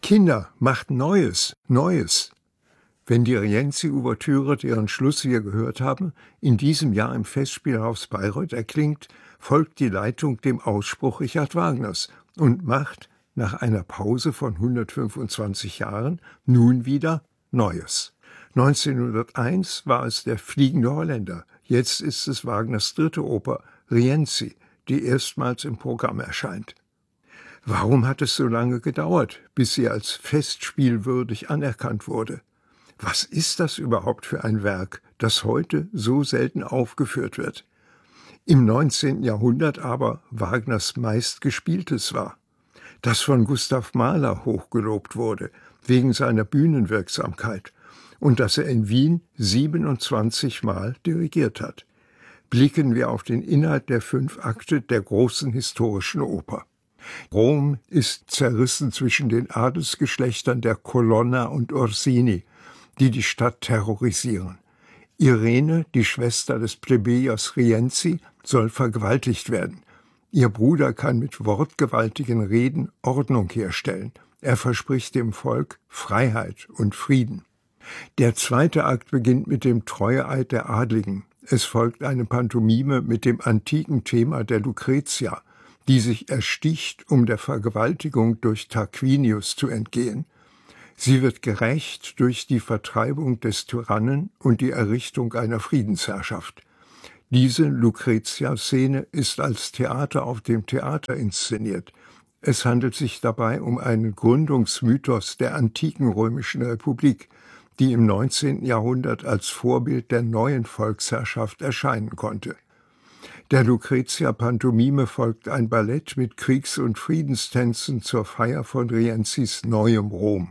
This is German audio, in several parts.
Kinder, macht Neues, Neues. Wenn die Rienzi-Ouvertüre, deren Schluss wir gehört haben, in diesem Jahr im Festspielhaus Bayreuth erklingt, folgt die Leitung dem Ausspruch Richard Wagners und macht nach einer Pause von 125 Jahren nun wieder Neues. 1901 war es der Fliegende Holländer, jetzt ist es Wagners dritte Oper, Rienzi, die erstmals im Programm erscheint. Warum hat es so lange gedauert, bis sie als festspielwürdig anerkannt wurde? Was ist das überhaupt für ein Werk, das heute so selten aufgeführt wird? Im 19. Jahrhundert aber Wagners meistgespieltes war, das von Gustav Mahler hochgelobt wurde, wegen seiner Bühnenwirksamkeit, und das er in Wien 27 Mal dirigiert hat. Blicken wir auf den Inhalt der 5 Akte der großen historischen Oper. Rom ist zerrissen zwischen den Adelsgeschlechtern der Colonna und Orsini, die die Stadt terrorisieren. Irene, die Schwester des Plebejers Rienzi, soll vergewaltigt werden. Ihr Bruder kann mit wortgewaltigen Reden Ordnung herstellen. Er verspricht dem Volk Freiheit und Frieden. Der 2. Akt beginnt mit dem Treueeid der Adligen. Es folgt eine Pantomime mit dem antiken Thema der Lucretia, die sich ersticht, um der Vergewaltigung durch Tarquinius zu entgehen. Sie wird gerächt durch die Vertreibung des Tyrannen und die Errichtung einer Friedensherrschaft. Diese Lucretia-Szene ist als Theater auf dem Theater inszeniert. Es handelt sich dabei um einen Gründungsmythos der antiken römischen Republik, die im 19. Jahrhundert als Vorbild der neuen Volksherrschaft erscheinen konnte. Der Lucretia-Pantomime folgt ein Ballett mit Kriegs- und Friedenstänzen zur Feier von Rienzis neuem Rom.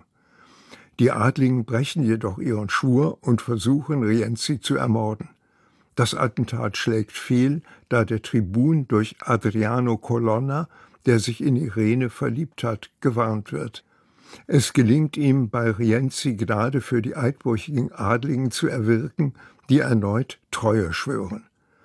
Die Adligen brechen jedoch ihren Schwur und versuchen, Rienzi zu ermorden. Das Attentat schlägt fehl, da der Tribun durch Adriano Colonna, der sich in Irene verliebt hat, gewarnt wird. Es gelingt ihm, bei Rienzi Gnade für die eidbrüchigen Adligen zu erwirken, die erneut Treue schwören.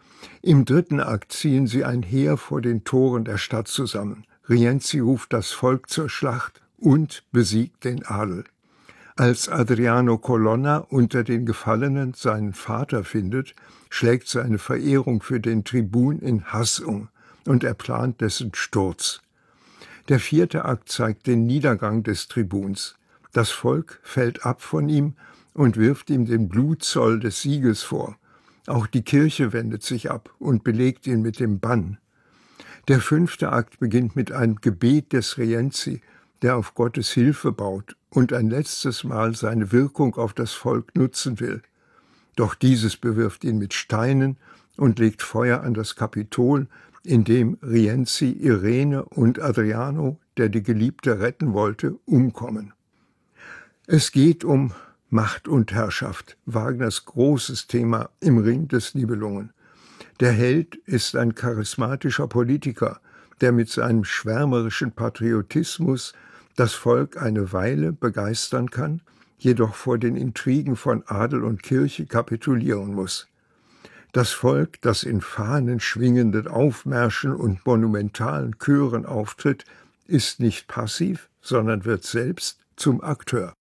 Im 3. Akt ziehen sie ein Heer vor den Toren der Stadt zusammen. Rienzi ruft das Volk zur Schlacht und besiegt den Adel. Als Adriano Colonna unter den Gefallenen seinen Vater findet, schlägt seine Verehrung für den Tribun in Hass um und er plant dessen Sturz. Der 4. Akt zeigt den Niedergang des Tribuns. Das Volk fällt ab von ihm und wirft ihm den Blutzoll des Sieges vor. Auch die Kirche wendet sich ab und belegt ihn mit dem Bann. Der 5. Akt beginnt mit einem Gebet des Rienzi, der auf Gottes Hilfe baut und ein letztes Mal seine Wirkung auf das Volk nutzen will. Doch dieses bewirft ihn mit Steinen und legt Feuer an das Kapitol, in dem Rienzi, Irene und Adriano, der die Geliebte retten wollte, umkommen. Es geht um Macht und Herrschaft, Wagners großes Thema im Ring des Nibelungen. Der Held ist ein charismatischer Politiker, der mit seinem schwärmerischen Patriotismus das Volk eine Weile begeistern kann, jedoch vor den Intrigen von Adel und Kirche kapitulieren muss. Das Volk, das in fahnenschwingenden Aufmärschen und monumentalen Chören auftritt, ist nicht passiv, sondern wird selbst zum Akteur.